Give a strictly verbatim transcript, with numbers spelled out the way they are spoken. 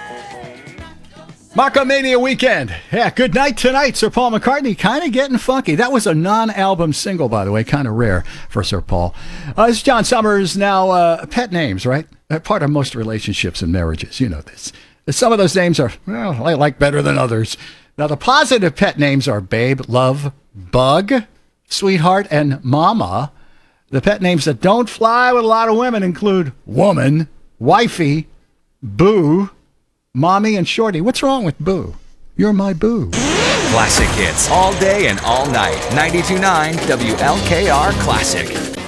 Markomania weekend. Yeah, good night tonight. Sir Paul McCartney kind of getting funky. That was a non-album single, by the way, kind of rare for Sir Paul. Uh, this is John Summers. Now, uh, pet names, right? They're part of most relationships and marriages. You know this. Some of those names are, well, I like better than others. Now, the positive pet names are Babe, Love, Bug, Sweetheart, and Mama. The pet names that don't fly with a lot of women include Woman, Wifey, Boo, Mommy, and Shorty. What's wrong with Boo? You're my boo. Classic hits all day and all night. ninety-two point nine W L K R Classic.